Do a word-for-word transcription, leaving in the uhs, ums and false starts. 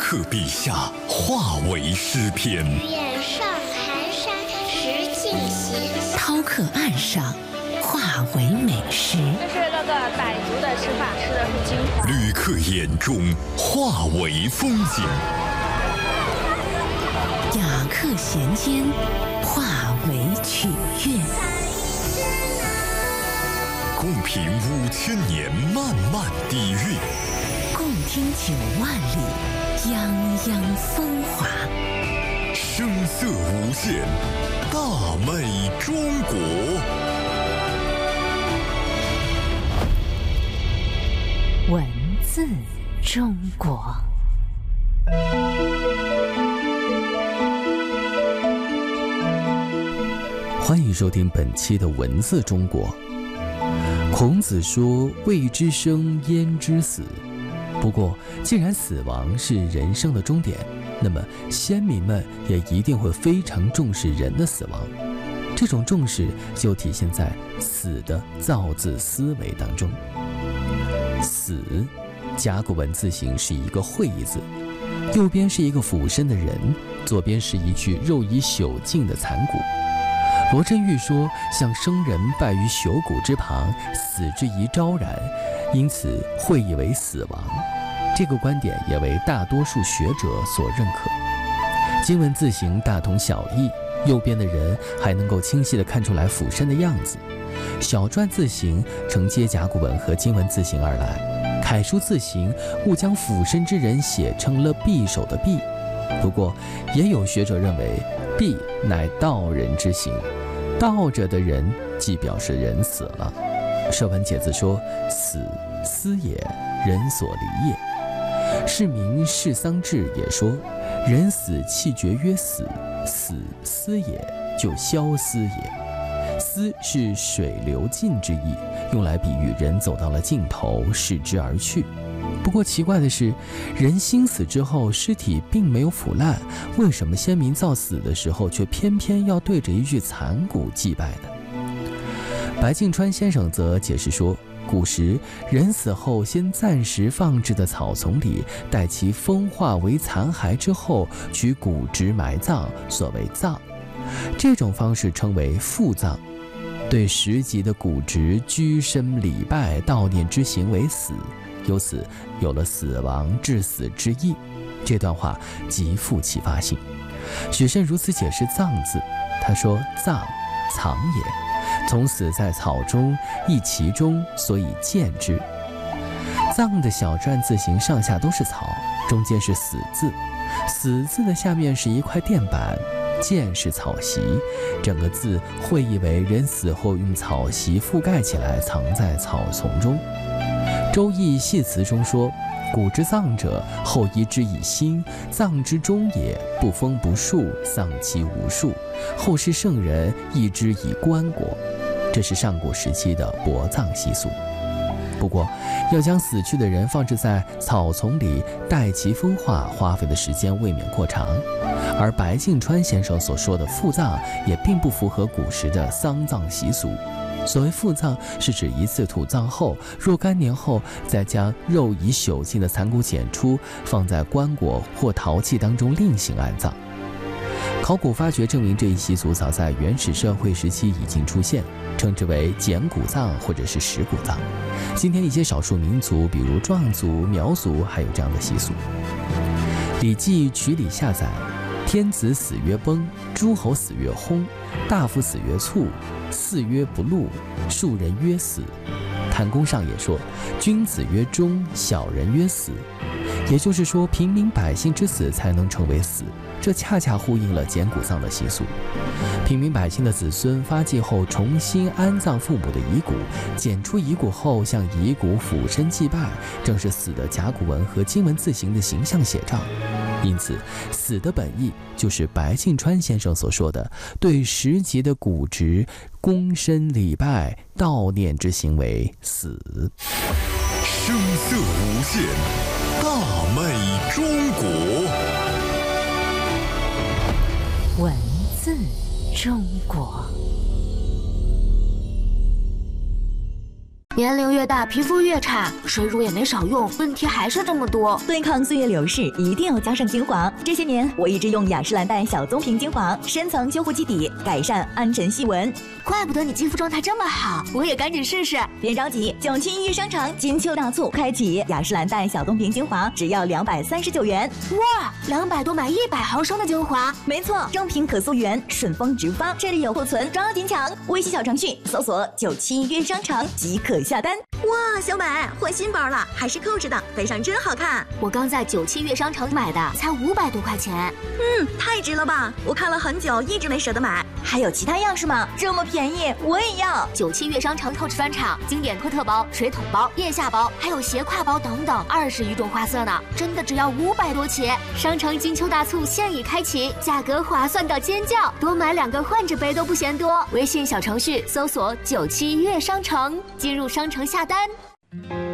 刻笔下化为诗篇， 愿上寒山石径斜， 饕客岸上化为美食。 这是那个傣族的吃法，吃的是金。 旅客眼中化为风景， 雅客衔间化为曲乐。 共品五千年漫漫底蕴， 共听九万里泱泱风华。 声色无限，大美中国。 文字中国。 欢迎收听本期的文字中国。孔子说：“未知生，焉知死？”不过，既然死亡是人生的终点，那么先民们也一定会非常重视人的死亡。这种重视就体现在死的造字思维当中。死，甲骨文字形是一个会字，右边是一个俯身的人，左边是一具肉已朽尽的残骨。罗振玉说：“像生人败于朽骨之旁，死之宜昭然，因此会以为死亡。”这个观点也为大多数学者所认可。经文字形大同小异，右边的人还能够清晰地看出来俯身的样子。小篆字形承接甲骨文和经文字形而来，楷书字形误将俯身之人写成了匕首的匕。不过，也有学者认为匕乃道人之形，道着的人即表示人死了。社文解字说：“死，思也，人所离也。”市民释桑志也说：“人死气绝曰死，死思也，就消思也。”思是水流尽之意，用来比喻人走到了尽头，逝之而去。不过奇怪的是，人心死之后，尸体并没有腐烂，为什么先民造死的时候却偏偏要对着一具残骨祭拜呢？白敬川先生则解释说，古时人死后先暂时放置的草丛里，待其风化为残骸之后，取骨殖埋葬，所谓葬。这种方式称为复葬。对实际的骨殖居身礼拜悼念之行为死，由此有了死亡致死之意。这段话极富启发性。许慎如此解释葬字，他说：“葬，藏也，从死在草中，亦其中，所以见之。”葬的小篆字形上下都是草，中间是死字，死字的下面是一块垫板，见是草席，整个字会以为人死后用草席覆盖起来，藏在草丛中。周易系辞中说：“古之葬者，后依之以心，葬之终也，不封不树，丧其无数。后世圣人依之以棺椁。”这是上古时期的薄葬习俗。不过，要将死去的人放置在草丛里待其风化，花费的时间未免过长。而白敬川先生所说的复葬也并不符合古时的丧葬习俗。所谓复葬，是指一次土葬后，若干年后再将肉已朽尽的残骨捡出，放在棺椁或陶器当中另行安葬。考古发掘证明，这一习俗早在原始社会时期已经出现，称之为捡骨葬或者是石骨葬。今天一些少数民族，比如壮族、苗族，还有这样的习俗。《礼记·曲礼下》载：“天子死曰崩，诸侯死曰薨，大夫死曰卒，祀曰不禄，庶人曰死。”谭公上也说：“君子曰终，小人曰死。”也就是说，平民百姓之死才能成为死，这恰恰呼应了捡骨葬的习俗。平民百姓的子孙发迹后，重新安葬父母的遗骨，捡出遗骨后向遗骨俯身祭拜，正是死的甲骨文和经文字形的形象写照。因此，死的本意就是白敬川先生所说的对实际的骨殖躬身礼拜悼念之行为死。 声色无限，大美中国。 文字中国。 年龄越大，皮肤越差，水乳也没少用，问题还是这么多。 对抗岁月流逝，一定要加上精华。这些年，我一直用雅诗兰黛小棕瓶精华，深层修护基底，改善暗沉细纹。 怪不得你肌肤状态这么好，我也赶紧试试。 别着急，九七一商场金秋大促开启，雅诗兰黛小棕瓶精华只要两百三十九元。 哇，两百多买一百毫升的精华， 没错，正品可溯源，顺丰直发，这里有库存，抓紧抢！微信小程序搜索九七约商场即可下单。哇，小美换新包了，还是扣着的，背上真好看。 我刚在九七月商城买的，才五百多块钱。 嗯，太值了吧！我看了很久，一直没舍得买。还有其他样式吗？这么便宜，我也要。 九七月商城透视专场，经典托特包、水桶包、腋下包，还有斜挎包等等，二十余种花色呢，真的只要五百多起。商城金秋大促现已开启，价格划算到尖叫，多买两个换着背都不嫌多。微信小程序搜索九七月商城，进入商城下单。